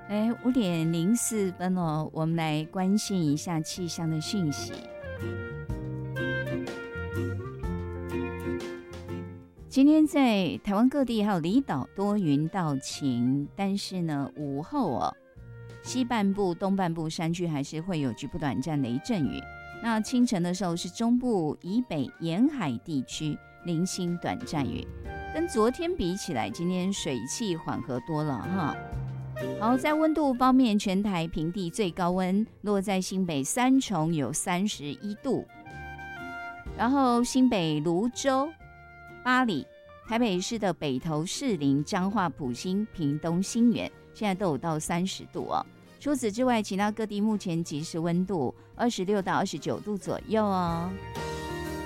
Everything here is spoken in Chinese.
5:04哦，我们来关心一下气象的讯息。今天在台湾各地还有离岛多云到晴，但是呢，午后西半部、东半部山区还是会有局部短暂雷阵雨。那清晨的时候是中部以北沿海地区零星短暂雨，跟昨天比起来，今天水汽缓和多了哈。好，在温度方面，全台平地最高温落在新北三重有31度，然后新北芦洲、八里、台北市的北投、士林、彰化、埔心、屏东、新园，现在都有到30度哦。除此之外，其他各地目前即时温度26到29度左右哦。